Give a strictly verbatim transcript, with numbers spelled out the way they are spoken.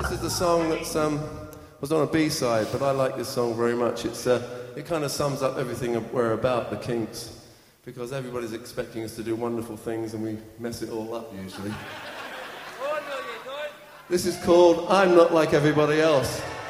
This is the song that um, was on a B-side, but I like this song very much. It's uh, it kind of sums up everything we're about, the Kinks, because everybody's expecting us to do wonderful things and we mess it all up usually. This is called I'm Not Like Everybody Else.